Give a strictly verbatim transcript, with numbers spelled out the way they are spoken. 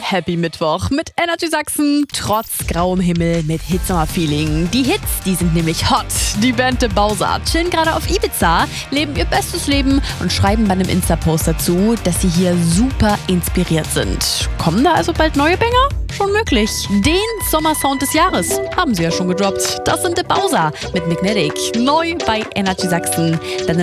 Happy Mittwoch mit Energy Sachsen, trotz grauem Himmel mit Hitsommer-Feeling. Die Hits, die sind nämlich hot. Die Band The Bowser chillen gerade auf Ibiza, leben ihr bestes Leben und schreiben bei einem Insta-Post dazu, dass sie hier super inspiriert sind. Kommen da also bald neue Banger? Schon möglich. Den Sommersound des Jahres haben sie ja schon gedroppt. Das sind The Bowser mit Magnetic. Neu bei Energy Sachsen. Dann